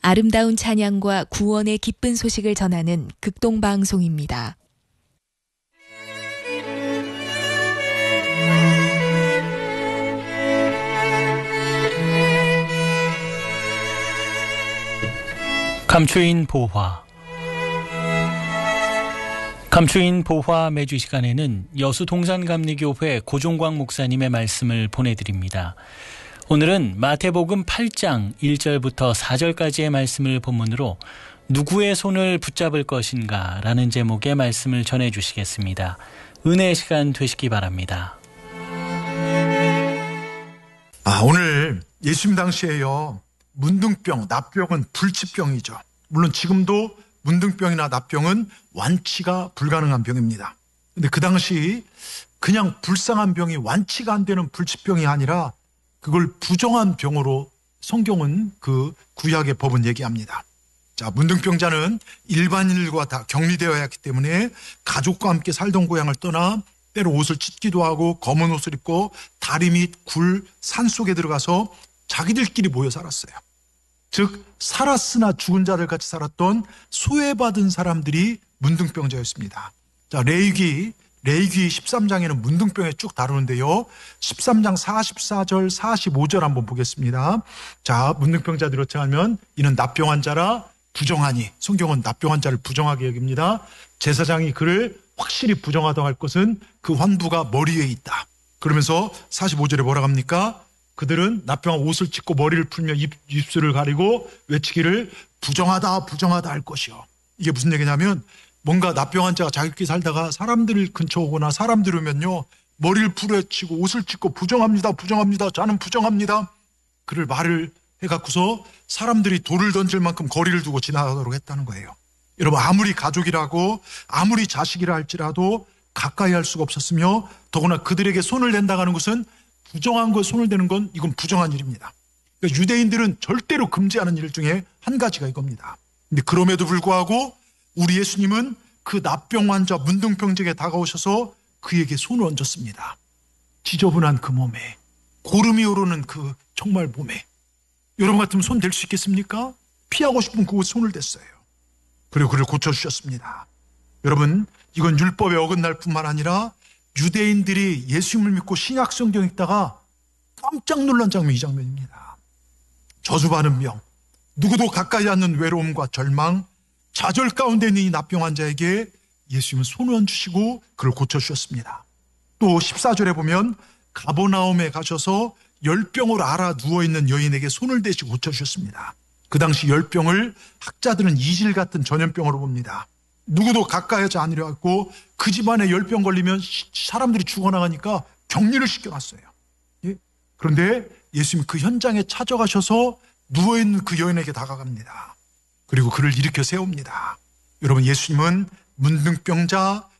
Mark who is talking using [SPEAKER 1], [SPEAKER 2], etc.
[SPEAKER 1] 아름다운 찬양과 구원의 기쁜 소식을 전하는 극동방송입니다.
[SPEAKER 2] 감추인 보화. 감추인 보화 매주 시간에는 여수 동산감리교회 고종광 목사님의 말씀을 보내드립니다. 오늘은 마태복음 8장 1절부터 4절까지의 말씀을 본문으로 누구의 손을 붙잡을 것인가 라는 제목의 말씀을 전해주시겠습니다. 은혜의 시간 되시기 바랍니다.
[SPEAKER 3] 오늘 예수님 당시에요, 문둥병, 납병은 불치병이죠. 물론 지금도 문둥병이나 납병은 완치가 불가능한 병입니다. 근데 그 당시 그냥 불쌍한 병이 완치가 안 되는 불치병이 아니라 그걸 부정한 병으로 성경은 그 구약의 법은 얘기합니다. 자, 문둥병자는 일반인들과 다 격리되어야 했기 때문에 가족과 함께 살던 고향을 떠나 때로 옷을 찢기도 하고 검은 옷을 입고 다리 및 굴, 산 속에 들어가서 자기들끼리 모여 살았어요. 즉 살았으나 죽은 자들 같이 살았던 소외받은 사람들이 문둥병자였습니다. 자, 레위기 13장에는 문둥병에 쭉 다루는데요. 13장 44절 45절 한번 보겠습니다. 자, 문둥병자들 어찌 하면 이는 납병한 자라 부정하니, 성경은 납병한 자를 부정하게 여깁니다. 제사장이 그를 확실히 부정하다고 할 것은 그 환부가 머리에 있다. 그러면서 45절에 뭐라고 합니까? 그들은 납병한 옷을 찢고 머리를 풀며 입술을 가리고 외치기를 부정하다 부정하다 할 것이요. 이게 무슨 얘기냐면 뭔가 납병한 자가 자기끼리 살다가 사람들 근처 오거나 사람들 오면요, 머리를 부러치고 옷을 찢고 부정합니다 부정합니다 저는 부정합니다 그를 말을 해갖고서 사람들이 돌을 던질 만큼 거리를 두고 지나가도록 했다는 거예요. 여러분, 아무리 가족이라고 아무리 자식이라 할지라도 가까이 할 수가 없었으며 더구나 그들에게 손을 댄다고 하는 것은 부정한 것에 손을 대는 건 이건 부정한 일입니다. 그러니까 유대인들은 절대로 금지하는 일 중에 한 가지가 이겁니다. 근데 그럼에도 불구하고 우리 예수님은 그 납병 환자 문둥병자에게 다가오셔서 그에게 손을 얹었습니다. 지저분한 그 몸에, 고름이 오르는 그 정말 몸에. 여러분 같으면 손 댈 수 있겠습니까? 피하고 싶은 그곳에 손을 댔어요. 그리고 그를 고쳐주셨습니다. 여러분, 이건 율법에 어긋날 뿐만 아니라 유대인들이 예수님을 믿고 신약 성경 읽다가 깜짝 놀란 장면이 이 장면입니다. 저주받은 명, 누구도 가까이 않는 외로움과 절망, 좌절 가운데 있는 이 납병 환자에게 예수님은 손을 얹으시고 그를 고쳐주셨습니다. 또 14절에 보면 가버나움에 가셔서 열병으로 앓아 누워있는 여인에게 손을 대시고 고쳐주셨습니다. 그 당시 열병을 학자들은 이질 같은 전염병으로 봅니다. 누구도 가까이 하지 않으려 했고 그 집안에 열병 걸리면 사람들이 죽어나가니까 격리를 시켜놨어요. 예? 그런데 예수님이 그 현장에 찾아가셔서 누워있는 그 여인에게 다가갑니다. 그리고 그를 일으켜 세웁니다. 여러분, 예수님은 문둥병자,